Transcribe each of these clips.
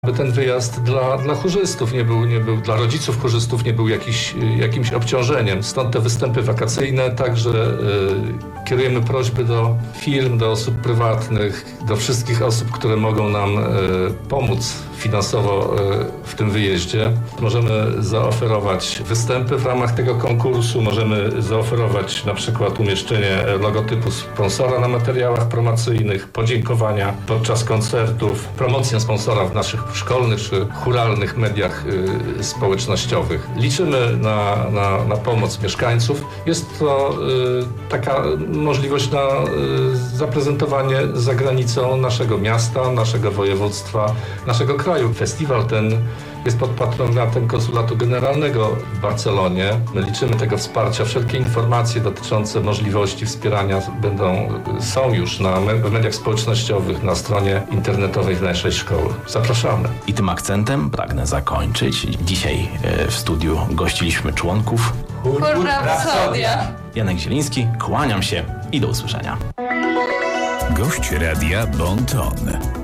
By ten wyjazd dla chórzystów nie był dla rodziców chórzystów nie był jakimś obciążeniem. Stąd te występy wakacyjne. Także kierujemy prośby do firm, do osób prywatnych, do wszystkich osób, które mogą nam pomóc finansowo w tym wyjeździe. Możemy zaoferować występy w ramach tego konkursu, możemy zaoferować na przykład umieszczenie logotypu sponsora na materiałach promocyjnych, podziękowania podczas koncertów, promocję sponsora w naszych szkolnych czy chóralnych mediach społecznościowych. Liczymy na pomoc mieszkańców. Jest to taka możliwość na zaprezentowanie za granicą naszego miasta, naszego województwa, naszego kraju. Festiwal ten jest pod patronatem Konsulatu Generalnego w Barcelonie. My liczymy tego wsparcia. Wszelkie informacje dotyczące możliwości wspierania są już w mediach społecznościowych, na stronie internetowej naszej szkoły. Zapraszamy. I tym akcentem pragnę zakończyć. Dzisiaj w studiu gościliśmy członków Chór Rapsodia. Janek Zieliński, kłaniam się i do usłyszenia. Gość Radia Bon Ton.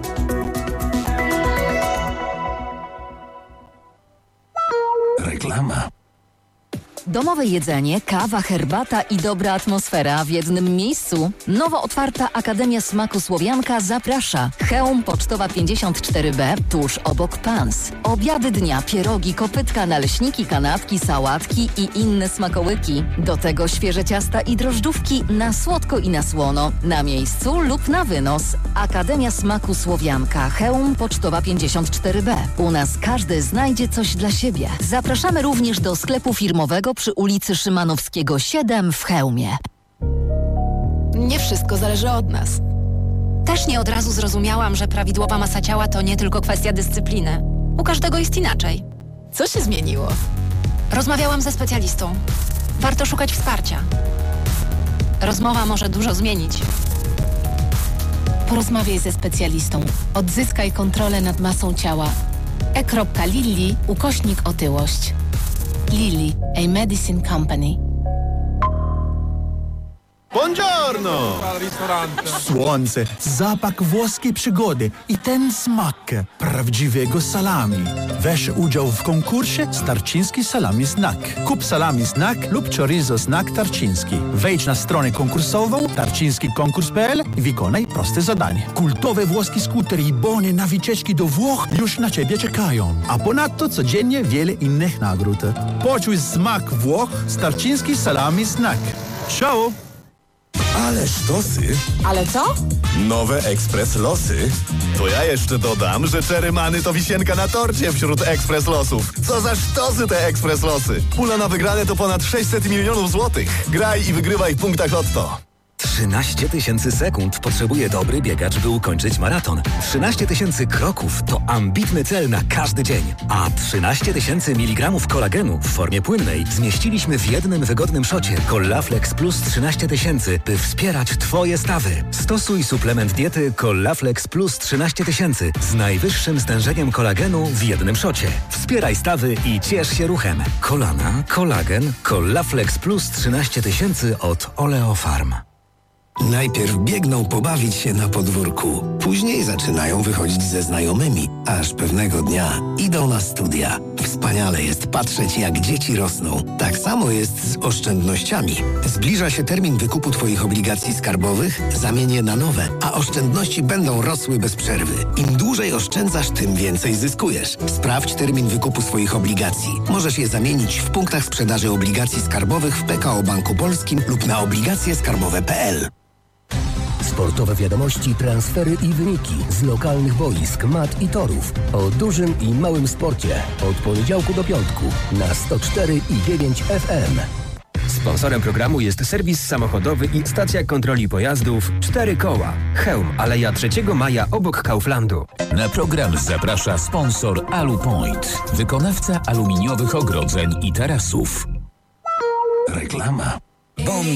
Reklama. Domowe jedzenie, kawa, herbata i dobra atmosfera w jednym miejscu. Nowo otwarta Akademia Smaku Słowianka zaprasza. Chełm Pocztowa 54B, tuż obok Pans. Obiady dnia, pierogi, kopytka, naleśniki, kanapki, sałatki i inne smakołyki. Do tego świeże ciasta i drożdżówki na słodko i na słono. Na miejscu lub na wynos. Akademia Smaku Słowianka, Chełm Pocztowa 54B. U nas każdy znajdzie coś dla siebie. Zapraszamy również do sklepu firmowego przy ulicy Szymanowskiego 7 w Chełmie. Nie wszystko zależy od nas. Też nie od razu zrozumiałam, że prawidłowa masa ciała to nie tylko kwestia dyscypliny. U każdego jest inaczej. Co się zmieniło? Rozmawiałam ze specjalistą. Warto szukać wsparcia. Rozmowa może dużo zmienić. Porozmawiaj ze specjalistą. Odzyskaj kontrolę nad masą ciała. e.lilly/otyłość. Lilly, a medicine company. Buongiorno! Słońce, zapach włoskiej przygody i ten smak prawdziwego salami. Weź udział w konkursie Tarczyński Salami Snack. Kup salami snack lub chorizo snack Tarczyński. Wejdź na stronę konkursową tarczyńskikonkurs.pl i wykonaj proste zadanie. Kultowe włoskie skutery i bony na wycieczki do Włoch już na Ciebie czekają. A ponadto codziennie wiele innych nagród. Poczuj smak Włoch z Tarczyński Salami Snack. Ciao! Ale sztosy. Ale co? Nowe Ekspres Losy. To ja jeszcze dodam, że Czerymany to wisienka na torcie wśród Ekspres Losów. Co za sztosy te Ekspres Losy. Pula na wygrane to ponad 600 milionów złotych. Graj i wygrywaj w punktach Lotto. 13 000 sekund potrzebuje dobry biegacz, by ukończyć maraton. 13 000 kroków to ambitny cel na każdy dzień. A 13 000 mg kolagenu w formie płynnej zmieściliśmy w jednym wygodnym szocie Collaflex Plus 13 000, by wspierać Twoje stawy. Stosuj suplement diety Collaflex Plus 13 000 z najwyższym stężeniem kolagenu w jednym szocie. Wspieraj stawy i ciesz się ruchem. Kolana, kolagen, Collaflex Plus 13 000 od Oleofarm. Najpierw biegną pobawić się na podwórku, później zaczynają wychodzić ze znajomymi, aż pewnego dnia idą na studia. Wspaniale jest patrzeć, jak dzieci rosną. Tak samo jest z oszczędnościami. Zbliża się termin wykupu Twoich obligacji skarbowych, zamień je na nowe, a oszczędności będą rosły bez przerwy. Im dłużej oszczędzasz, tym więcej zyskujesz. Sprawdź termin wykupu swoich obligacji. Możesz je zamienić w punktach sprzedaży obligacji skarbowych w PKO Banku Polskim lub na obligacjeskarbowe.pl. Sportowe wiadomości, transfery i wyniki z lokalnych boisk, mat i torów. O dużym i małym sporcie. Od poniedziałku do piątku na 104,9 FM. Sponsorem programu jest serwis samochodowy i stacja kontroli pojazdów 4 koła. Chełm, Aleja 3 Maja obok Kauflandu. Na program zaprasza sponsor Alupoint, wykonawca aluminiowych ogrodzeń i tarasów. Reklama. Bon